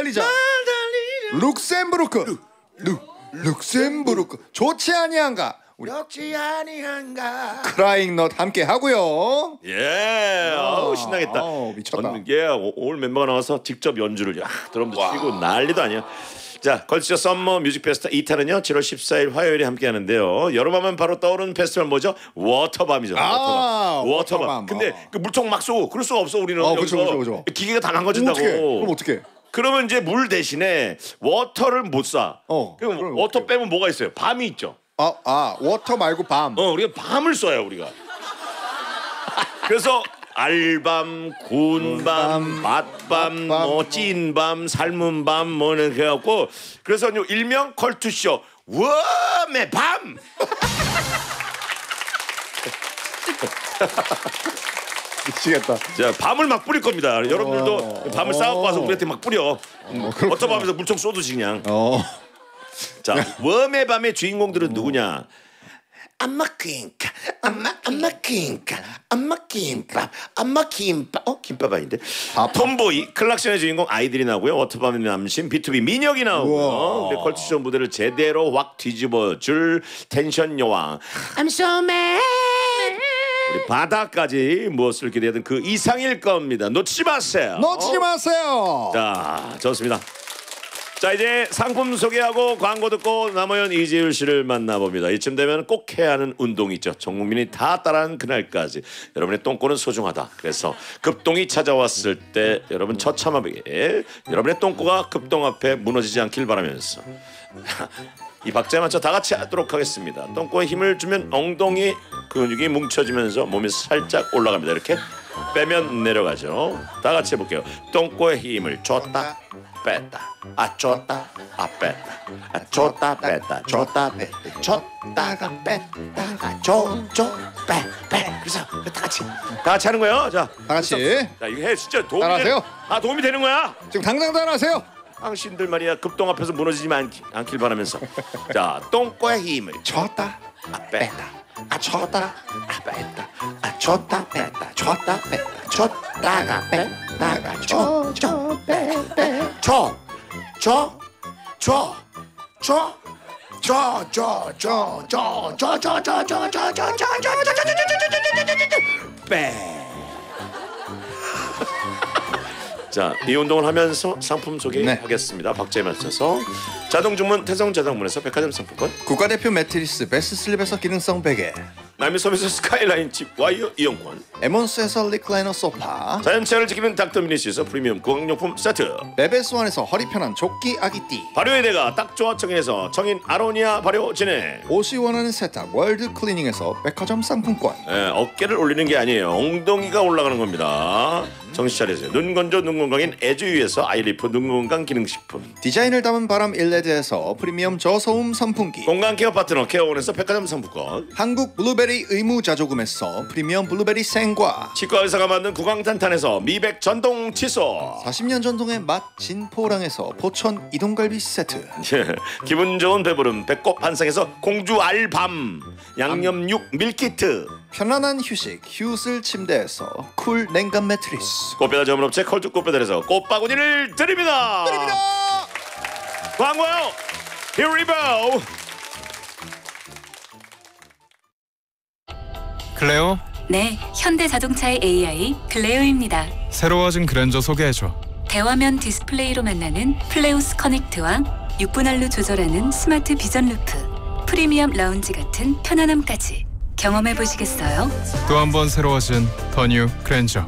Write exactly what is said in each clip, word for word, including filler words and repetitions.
달리자. 날 달리자. 룩셈부르크. 루, 룩셈부르크. 좋지 아니한가? 우리 좋지 아니한가? 크라잉 넛 함께 하고요. 예, 아우 신나겠다. 아우, 미쳤다. 예, 오늘 멤버가 나와서 직접 연주를 야, 드럼도 와. 치고 난리도 아니야. 자, 걸치죠 썸머 뮤직 페스티벌 이 탄은요 칠월 십사일 화요일에 함께 하는데요. 여름하면 바로 떠오르는 페스티벌 뭐죠? 워터밤이죠. 아, 워터밤. 워터밤. 워터밤. 근데 어. 그 물통 막 쏘고 그럴 수가 없어 우리는. 어, 여기서 그쵸, 그쵸, 그쵸. 기계가 다 망가진다고. 어떡해? 그럼 어떻게? 그러면 이제 물 대신에 워터를 못 쏴. 어, 그럼 그럼 워터 어떡해? 빼면 뭐가 있어요? 밤이 있죠. 아, 아, 워터 말고 밤. 어, 우리가 밤을 쏴요 우리가. 그래서 알밤, 군밤, 맛밤, 뭐 찐밤, 삶은 밤 뭐는 그래갖고 그래서 일명 컬투쇼 웜의 밤. 미치겠다. 자, 밤을 막 뿌릴 겁니다. 여러분들도 어. 밤을 쌓아갖고 와서 우리한테 막 뿌려. 어, 워터밤에서 물총 쏘듯이 그냥. 어. 자, 웜의 밤의 주인공들은 누구냐? 엄마 퀸카, 엄마 엄마 퀸카, 엄마 김밥, 엄마 김밥. 어? 김밥 아닌데? 밥. 톰보이, 클락션의 주인공 아이들이 나오고요. 워터밤의 남신, 비투비 민혁이 나오고요. 우리 컬투쇼 무대를 제대로 확 뒤집어줄 텐션 여왕 I'm so mad. 우리 바다까지 무엇을 기대하든 그 이상일 겁니다. 놓치지 마세요. 놓치지 마세요. 자, 좋습니다. 자, 이제 상품 소개하고 광고 듣고 남호연 이재율 씨를 만나봅니다. 이쯤 되면 꼭 해야 하는 운동이 있죠. 전 국민이 다 따라하는 그날까지 여러분의 똥꼬는 소중하다. 그래서 급동이 찾아왔을 때 여러분 처참하게 여러분의 똥꼬가 급동 앞에 무너지지 않길 바라면서 이 박자에 맞춰 다 같이 하도록 하겠습니다. 똥꼬에 힘을 주면 엉덩이 근육이 뭉쳐지면서 몸이 살짝 올라갑니다. 이렇게 빼면 내려가죠. 다 같이 해볼게요. 똥꼬에 힘을 줬다 뺐다 아 줬다 아 뺐다 아 줬다 뺐다 줬다 뺐다 줬다가 뺐다가 줘줘빼빼 그래서 다 같이 다 같이 하는 거예요. 자, 다 같이. 자 이거 해 진짜 도움이 따라하세요. 되는, 아 도움이 되는 거야. 지금 당장 따라하세요. 당신들 말이야 급동 앞에서 무너지지 않기, 않길 바라면서 자 똥꼬에 힘을 줬다. 아 뺐다 아 줬다, 아 뺐다, 아 줬다 뺐다, 줬다 뺐다, 줬다가 뺐다가 줘줘 빼빼 줘, 줘, 줘, 줘, 줘, 줘, 줘, 줘, 줘, 줘, 줘, 줘, 줘, 줘, 줘, 줘, 줘, 빼. 자, 이 운동을 하면서 상품 소개하겠습니다. 네. 박자에 맞춰서 자동 주문 태성 자동문에서 백화점 상품권, 국가대표 매트리스 베스트 슬립에서 기능성 베개, 남미섬에서 스카이라인 집 와이어 이용권, 에몬스에서 리클라이너 소파, 자연체를 지키는 닥터미니스에서 프리미엄 구강용품 세트, 베베스완에서 허리 편한 조끼 아기띠, 발효의 대가 딱좋아 청인에서 청인 아로니아 발효 진행, 옷이 원하는 세탁 월드 클리닝에서 백화점 상품권. 예, 어깨를 올리는 게 아니에요. 엉덩이가 올라가는 겁니다. 정신 차리세요. 눈 건조 눈 건강인 에듀이에서 아이리프 눈 건강 기능식품, 디자인을 담은 바람 일레드에서 프리미엄 저소음 선풍기, 건강 케어 파트너 케어원에서 백화점 상품권, 한국 블루베리 의무자조금에서 프리미엄 블루베리 생과, 치과 의사가 만든 구강탄탄에서 미백 전동 칫솔, 사십 년 전통의 맛 진포랑에서 포천 이동갈비 세트, 예, 기분 좋은 배부름 배꼽 한상에서 공주 알밤 양념육 밀키트, 편안한 휴식 휴슬 침대에서 쿨 냉감 매트리스, 꽃배달 전문업체 컬투 꽃배달에서 꽃바구니를 드립니다. 드립니다. 광고요. Here we go. 클레오? 네, 현대자동차의 에이아이 클레오입니다. 새로워진 그랜저 소개해줘. 대화면 디스플레이로 만나는 플레오스 커넥트와 육 분할로 조절하는 스마트 비전 루프, 프리미엄 라운지 같은 편안함까지 경험해보시겠어요? 또 한 번 새로워진 더 뉴 그랜저.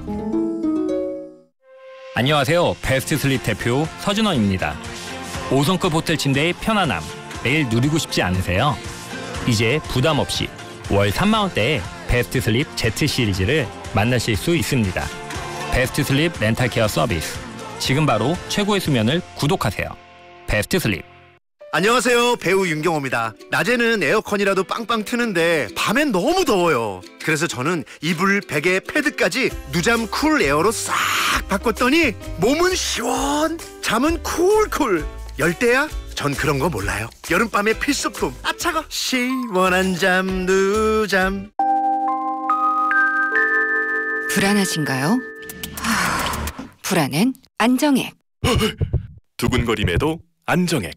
안녕하세요. 베스트 슬립 대표 서준원입니다. 오 성급 호텔 침대의 편안함 매일 누리고 싶지 않으세요? 이제 부담 없이 월 삼만 원대에 베스트 슬립 Z 시리즈를 만나실 수 있습니다. 베스트 슬립 렌탈 케어 서비스. 지금 바로 최고의 수면을 구독하세요. 베스트 슬립. 안녕하세요. 배우 윤경호입니다. 낮에는 에어컨이라도 빵빵 트는데 밤엔 너무 더워요. 그래서 저는 이불, 베개, 패드까지 누잠 쿨 에어로 싹 바꿨더니 몸은 시원, 잠은 쿨쿨. 열대야? 전 그런 거 몰라요. 여름밤의 필수품. 아 차가. 시원한 잠 누잠. 불안하신가요? 하... 불안은 안정액. 두근거림에도 안정액.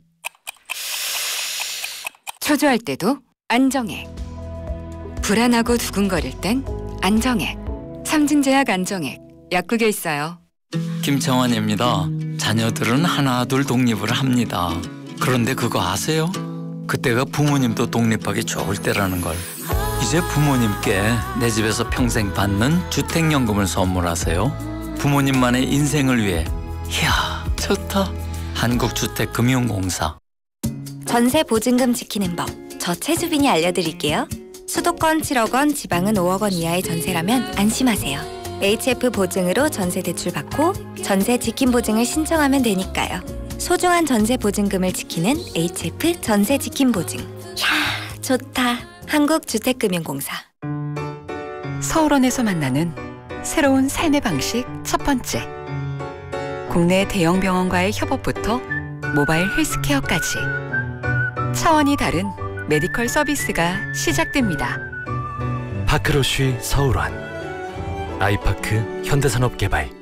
초조할 때도 안정액. 불안하고 두근거릴 땐 안정액. 삼진제약 안정액. 약국에 있어요. 김청원입니다. 자녀들은 하나 둘 독립을 합니다. 그런데 그거 아세요? 그때가 부모님도 독립하기 좋을 때라는 걸. 이제 부모님께 내 집에서 평생 받는 주택연금을 선물하세요. 부모님만의 인생을 위해. 이야, 좋다. 한국주택금융공사. 전세 보증금 지키는 법, 저 최주빈이 알려드릴게요. 수도권 칠억 원, 지방은 오억 원 이하의 전세라면 안심하세요. 에이치에프 보증으로 전세 대출 받고 전세 지킴 보증을 신청하면 되니까요. 소중한 전세 보증금을 지키는 에이치에프 전세 지킴 보증. 이야, 좋다. 한국주택금융공사. 서울원에서 만나는 새로운 삶의 방식 첫 번째. 국내 대형 병원과의 협업부터 모바일 헬스케어까지 차원이 다른 메디컬 서비스가 시작됩니다. 파크로쉬 서울원. 아이파크 현대산업개발.